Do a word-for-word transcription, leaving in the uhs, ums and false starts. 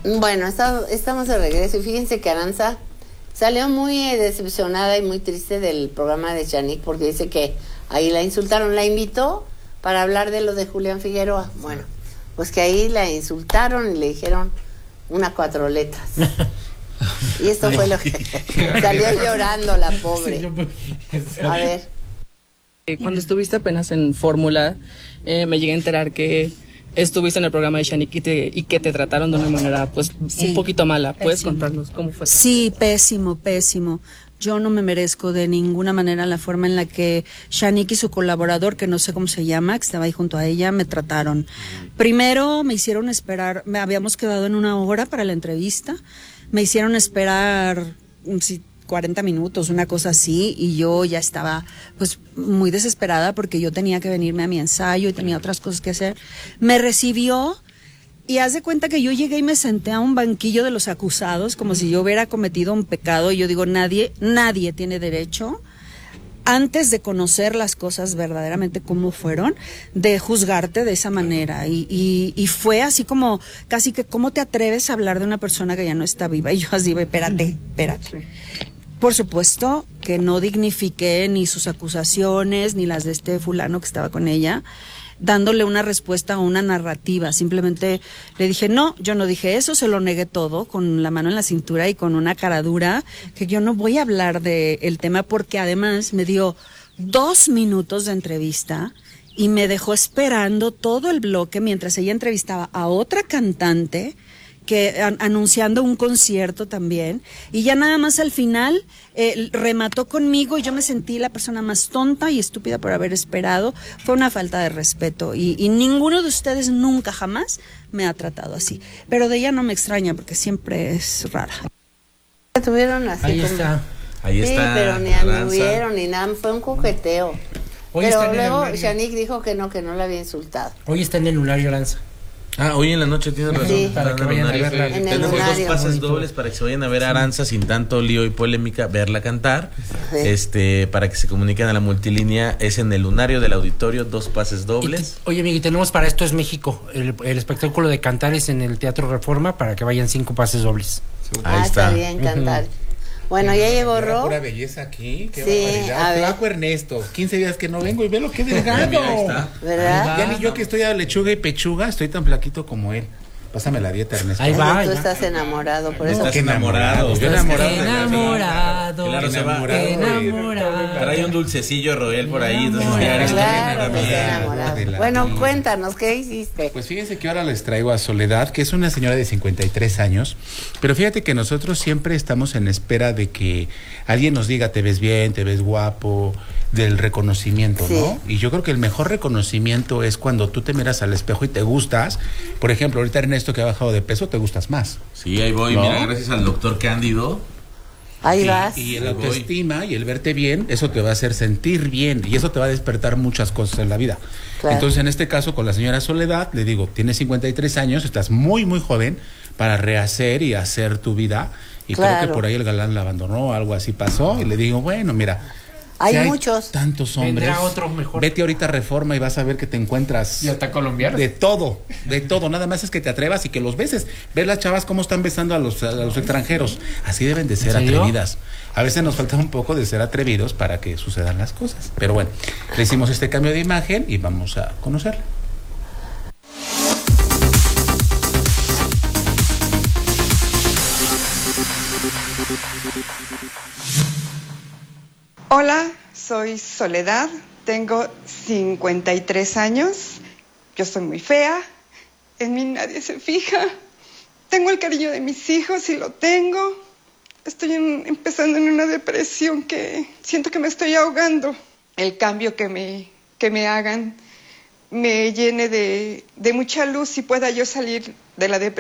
Bueno, está, estamos de regreso y fíjense que Aranza salió muy eh, decepcionada y muy triste del programa de Shanique porque dice que ahí la insultaron. La invitó para hablar de lo de Julián Figueroa. Bueno, pues que ahí la insultaron y le dijeron una cuatro letras. Y esto fue lo que salió llorando la pobre. A ver. Cuando estuviste apenas en Fórmula, eh, me llegué a enterar que estuviste en el programa de Shanique y, te, y que te trataron de una manera pues sí, un poquito mala. ¿Puedes pésimo. contarnos cómo fue? Sí, pésimo, pésimo. Yo no me merezco de ninguna manera la forma en la que Shanique y su colaborador, que no sé cómo se llama, que estaba ahí junto a ella, me trataron. Primero me hicieron esperar, me habíamos quedado en una hora para la entrevista, me hicieron esperar si, cuarenta minutos, una cosa así, y yo ya estaba pues muy desesperada porque yo tenía que venirme a mi ensayo y tenía otras cosas que hacer. Me recibió y haz de cuenta que yo llegué y me senté a un banquillo de los acusados como si yo hubiera cometido un pecado, y yo digo, nadie, nadie tiene derecho, antes de conocer las cosas verdaderamente como fueron, de juzgarte de esa manera. Y, y, y fue así como, casi que, ¿cómo te atreves a hablar de una persona que ya no está viva? Y yo así, espérate, espérate. Por supuesto que no dignifiqué ni sus acusaciones, ni las de este fulano que estaba con ella, dándole una respuesta o una narrativa. Simplemente le dije, no, yo no dije eso, se lo negué todo, con la mano en la cintura y con una cara dura, que yo no voy a hablar del tema, porque además me dio dos minutos de entrevista y me dejó esperando todo el bloque mientras ella entrevistaba a otra cantante, que an, anunciando un concierto también, y ya nada más al final eh, remató conmigo y yo me sentí la persona más tonta y estúpida por haber esperado. Fue una falta de respeto y, y ninguno de ustedes nunca jamás me ha tratado así, pero de ella no me extraña porque siempre es rara. Tuvieron así ahí como... está, ahí sí, está, pero ni anduvieron ni nada, fue un coqueteo. Hoy pero luego Shanique dijo que no, que no la había insultado. Hoy está en el lunario Aranza. Ah, hoy en la noche tienes razón. Sí, para que vayan a verla. Tenemos dos pases dobles para que se vayan a ver a Aranza sin tanto lío y polémica, verla cantar. Sí. Este, para que se comuniquen a la multilínea, es en el lunario del auditorio, dos pases dobles. Y, oye, amigo, y tenemos para Esto es México, el, el espectáculo de Cantar es en el Teatro Reforma, para que vayan cinco pases dobles. Ah, está. está bien, Cantar. Uh-huh. Bueno, ya llegó Ro. Pura belleza aquí, qué sí, barbaridad. Flaco Ernesto, quince días que no vengo y ve lo que delgado. ¿Verdad? Ya ni yo que estoy a lechuga y pechuga, estoy tan flaquito como él. Pásame la dieta, Ernesto. Ahí va. Tú estás enamorado, por no, eso. Estás enamorado. Yo enamorado. Enamorado. Claro, enamorado. enamorado. Trae un dulcecillo Roel por ahí. Entonces ya claro, enamorado. Bueno, cuéntanos, ¿qué hiciste? Pues fíjense que ahora les traigo a Soledad, que es una señora de cincuenta y tres años, pero fíjate que nosotros siempre estamos en espera de que alguien nos diga, te ves bien, te ves guapo, del reconocimiento, sí. ¿no? Y yo creo que el mejor reconocimiento es cuando tú te miras al espejo y te gustas. Por ejemplo, ahorita Ernesto, que ha bajado de peso, te gustas más. Sí, ahí voy, ¿no? Mira, gracias al doctor Cándido. Ahí y, vas. Y el autoestima y el verte bien, eso te va a hacer sentir bien y eso te va a despertar muchas cosas en la vida. Claro. Entonces, en este caso, con la señora Soledad, le digo, tienes cincuenta y tres años, estás muy, muy joven para rehacer y hacer tu vida. Y claro. creo que por ahí el galán la abandonó, algo así pasó. Y le digo, bueno, mira... Hay, si hay muchos. Tantos hombres. Otro mejor. Vete ahorita a Reforma y vas a ver que te encuentras. Y hasta colombianos. De todo, de todo. Nada más es que te atrevas y que los beses. Ver las chavas cómo están besando a los, a los extranjeros. Así deben de ser atrevidas. A veces nos falta un poco de ser atrevidos para que sucedan las cosas. Pero bueno, le hicimos este cambio de imagen y vamos a conocerla. Hola, soy Soledad, tengo cincuenta y tres años, yo soy muy fea, en mí nadie se fija, tengo el cariño de mis hijos y lo tengo, estoy en, empezando en una depresión que siento que me estoy ahogando. El cambio que me, que me hagan me llene de, de mucha luz y pueda yo salir de la depresión.